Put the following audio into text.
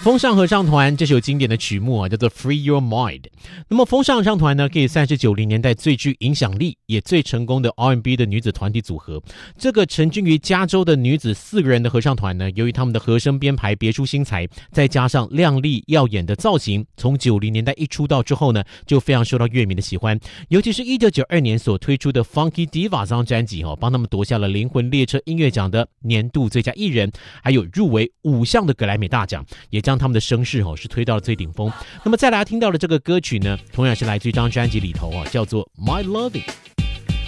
风尚合唱团这首经典的曲目啊，叫做 Free Your Mind。那么风尚合唱团呢，可以算是90年代最具影响力也最成功的 R&B 的女子团体组合。这个成军于加州的女子4个人的合唱团呢，由于他们的和声编排别出心裁，再加上亮丽耀眼的造型，从90年代一出道之后呢，就非常受到乐迷的喜欢。尤其是1992年所推出的 Funky Diva 这张专辑帮他们夺下了灵魂列车音乐奖的年度最佳艺人，还有入围5项的格莱美大奖，也将他们的声势是推到了最顶峰。那么再来听到的这个歌曲呢，同样是来自一张专辑里头叫做 My Loving。